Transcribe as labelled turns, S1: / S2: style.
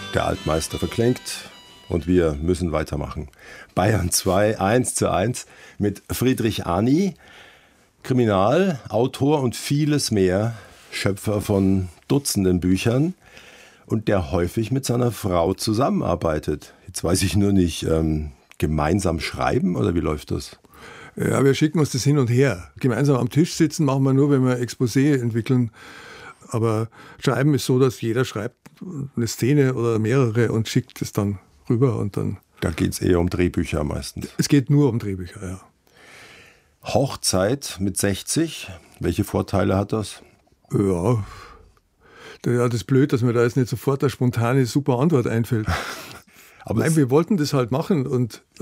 S1: Der Altmeister verklingt und wir müssen weitermachen. Bayern 2, 1:1 mit Friedrich Ani, Kriminal, Autor und vieles mehr, Schöpfer von Dutzenden Büchern und der häufig mit seiner Frau zusammenarbeitet. Jetzt weiß ich nur nicht, gemeinsam schreiben oder wie läuft das?
S2: Ja, wir schicken uns das hin und her. Gemeinsam am Tisch sitzen machen wir nur, wenn wir Exposé entwickeln. Aber Schreiben ist so, dass jeder schreibt eine Szene oder mehrere und schickt es dann rüber. Und dann.
S1: Da geht es eher um Drehbücher meistens.
S2: Es geht nur um Drehbücher, ja.
S1: Hochzeit mit 60, welche Vorteile hat das?
S2: Ja, das ist blöd, dass mir da jetzt nicht sofort eine spontane, super Antwort einfällt.
S1: Aber
S2: nein, wir wollten das halt machen und